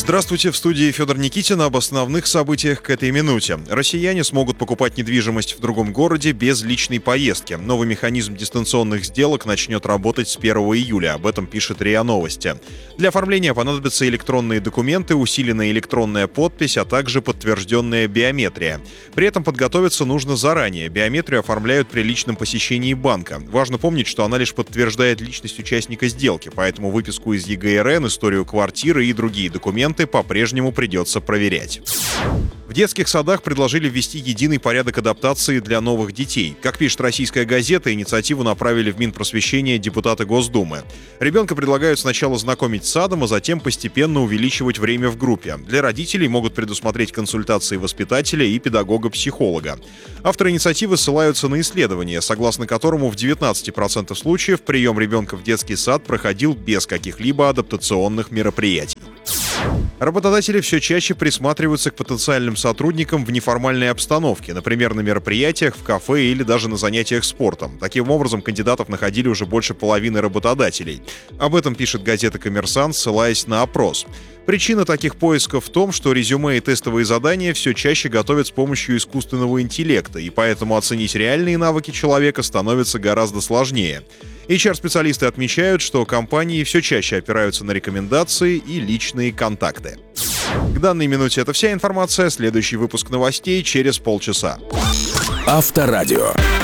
Здравствуйте, в студии Федор Никитин. Об основных событиях к этой минуте. Россияне смогут покупать недвижимость в другом городе без личной поездки. Новый механизм дистанционных сделок начнет работать с 1 июля. Об этом пишет РИА Новости. Для оформления понадобятся электронные документы, усиленная электронная подпись, а также подтвержденная биометрия. При этом подготовиться нужно заранее. Биометрию оформляют при личном посещении банка. Важно помнить, что она лишь подтверждает личность участника сделки, поэтому выписку из ЕГРН, историю квартиры и другие документы по-прежнему придется проверять. В детских садах предложили ввести единый порядок адаптации для новых детей. Как пишет «Российская газета», инициативу направили в Минпросвещение депутаты Госдумы. Ребенка предлагают сначала знакомить с садом, а затем постепенно увеличивать время в группе. Для родителей могут предусмотреть консультации воспитателя и педагога-психолога. Авторы инициативы ссылаются на исследование, согласно которому в 19% случаев прием ребенка в детский сад проходил без каких-либо адаптационных мероприятий. Работодатели все чаще присматриваются к потенциальным сотрудникам в неформальной обстановке, например, на мероприятиях, в кафе или даже на занятиях спортом. Таким образом, кандидатов находили уже больше половины работодателей. Об этом пишет газета «Коммерсант», ссылаясь на опрос. Причина таких поисков в том, что резюме и тестовые задания все чаще готовят с помощью искусственного интеллекта, и поэтому оценить реальные навыки человека становится гораздо сложнее. HR-специалисты отмечают, что компании все чаще опираются на рекомендации и личные контакты. К данной минуте это вся информация. Следующий выпуск новостей через полчаса. Авторадио.